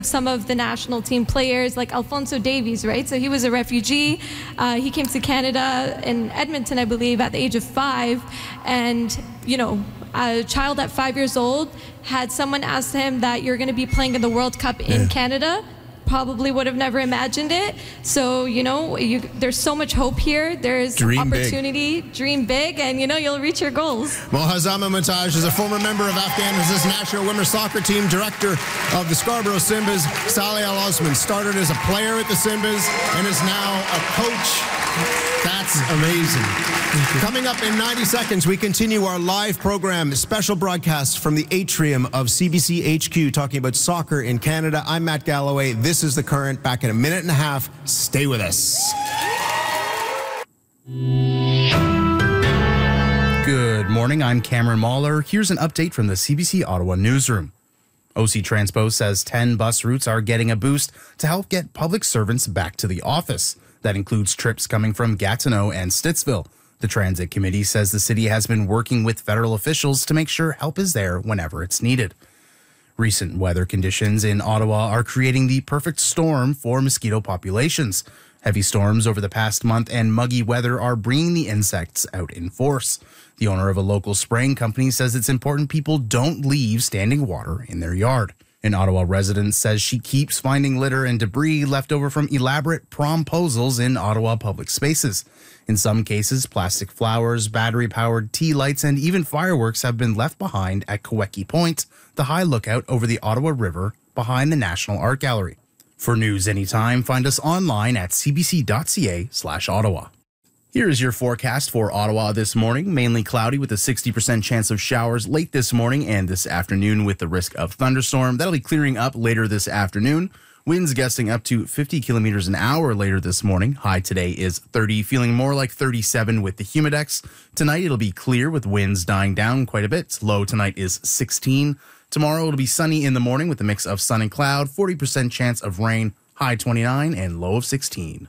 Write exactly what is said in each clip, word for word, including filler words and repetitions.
some of the national team players like Alphonso Davies, right? So he was a refugee. Uh, he came to Canada in Edmonton, I believe, at the age of five. And, you know, a child at five years old had someone ask him that you're going to be playing in the World Cup in yeah. Canada. Probably would have never imagined it. So, you know, you, there's so much hope here. There's dream opportunity, big. dream big, and, you know, you'll reach your goals. Mohazama Montaj is a former member of Afghanistan's national women's soccer team, director of the Scarborough Simbas. Saleh Al Osman started as a player at the Simbas and is now a coach. That's amazing. Coming up in ninety seconds, we continue our live program, special broadcast from the atrium of C B C H Q, talking about soccer in Canada. I'm Matt Galloway. This is The Current. Back in a minute and a half. Stay with us. Good morning. I'm Cameron Mahler. Here's an update from the C B C Ottawa newsroom. O C Transpo says ten bus routes are getting a boost to help get public servants back to the office. That includes trips coming from Gatineau and Stittsville. The Transit Committee says the city has been working with federal officials to make sure help is there whenever it's needed. Recent weather conditions in Ottawa are creating the perfect storm for mosquito populations. Heavy storms over the past month and muggy weather are bringing the insects out in force. The owner of a local spraying company says it's important people don't leave standing water in their yard. An Ottawa resident says she keeps finding litter and debris left over from elaborate promposals in Ottawa public spaces. In some cases, plastic flowers, battery-powered tea lights, and even fireworks have been left behind at Kaweki Point, the high lookout over the Ottawa River behind the National Art Gallery. For news anytime, find us online at cbc.ca slash Ottawa. Here is your forecast for Ottawa this morning. Mainly cloudy with a sixty percent chance of showers late this morning and this afternoon with the risk of thunderstorm. That'll be clearing up later this afternoon. Winds gusting up to fifty kilometers an hour later this morning. High today is thirty, feeling more like thirty-seven with the humidex. Tonight it'll be clear with winds dying down quite a bit. Low tonight is sixteen. Tomorrow it'll be sunny in the morning with a mix of sun and cloud. forty percent chance of rain. High twenty-nine and low of sixteen.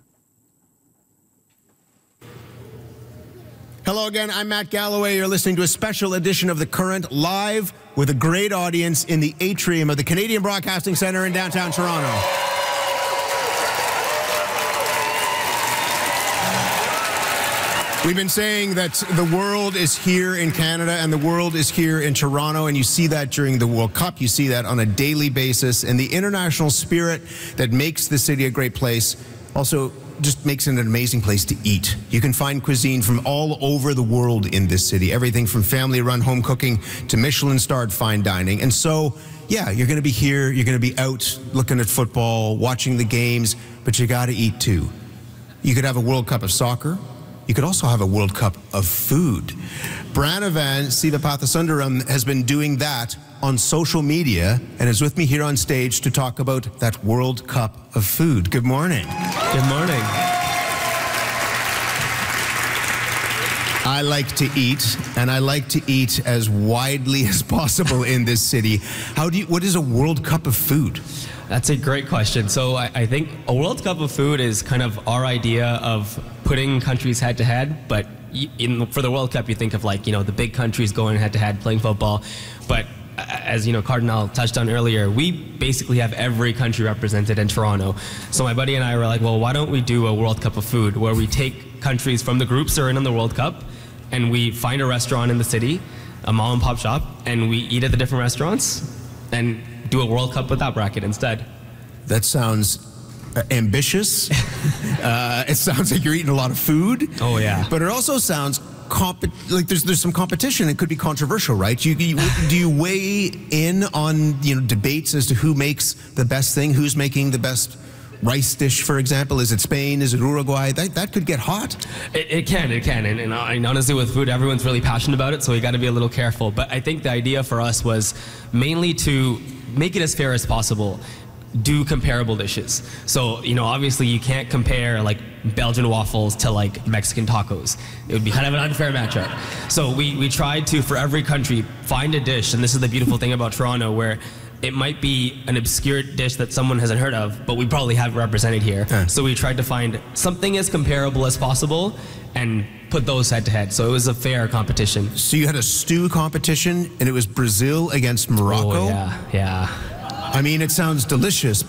Hello again, I'm Matt Galloway. You're listening to a special edition of The Current, live with a great audience in the atrium of the Canadian Broadcasting Centre in downtown Toronto. We've been saying that the world is here in Canada and the world is here in Toronto, and you see that during the World Cup. You see that on a daily basis, and the international spirit that makes the city a great place also just makes it an amazing place to eat. You can find cuisine from all over the world in this city, everything from family-run home cooking to Michelin-starred fine dining. And so, yeah, you're going to be here, you're going to be out looking at football, watching the games, but you got to eat too. You could have a World Cup of soccer. You could also have a World Cup of food. Branavan Sivapathasundaram has been doing that on social media and is with me here on stage to talk about that World Cup of food. Good morning. Good morning. I like to eat, and I like to eat as widely as possible in this city. How do you, what is a World Cup of food? That's a great question. So I, I think a World Cup of food is kind of our idea of putting countries head to head, but in, for the World Cup, you think of like, you know, the big countries going head to head playing football. But as you know, Cardinal touched on earlier, we basically have every country represented in Toronto. So my buddy and I were like, well, why don't we do a World Cup of food where we take countries from the groups that are in on the World Cup and we find a restaurant in the city, a mom and pop shop, and we eat at the different restaurants and do a World Cup with that bracket instead. That sounds uh, ambitious. uh, it sounds like you're eating a lot of food. Oh, yeah. But it also sounds comp like there's there's some competition. It could be controversial, right? You, you, do you weigh in on, you know, debates as to who makes the best thing, who's making the best rice dish, for example? Is it Spain? Is it Uruguay? That, that could get hot. It, it can, it can. And, and, and honestly, with food, everyone's really passionate about it, so you got to be a little careful. But I think the idea for us was mainly to make it as fair as possible. Do comparable dishes. So, you know, obviously you can't compare like Belgian waffles to like Mexican tacos. It would be kind of an unfair matchup. So we, we tried to, for every country, find a dish, and this is the beautiful thing about Toronto, where it might be an obscure dish that someone hasn't heard of, but we probably have represented here. Yeah. So we tried to find something as comparable as possible and put those head to head. So it was a fair competition. So you had a stew competition, and it was Brazil against Morocco? Oh, yeah, yeah. I mean, it sounds delicious,